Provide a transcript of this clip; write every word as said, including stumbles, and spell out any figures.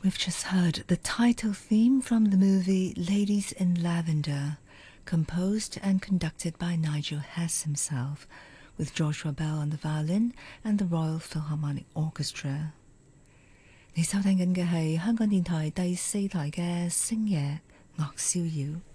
We've just heard the title theme from the movie Ladies in Lavender, composed and conducted by Nigel Hess himself, with Joshua Bell on the violin and the Royal Philharmonic Orchestra. 你收聽緊嘅係香港電台第四台嘅星夜樂逍遙。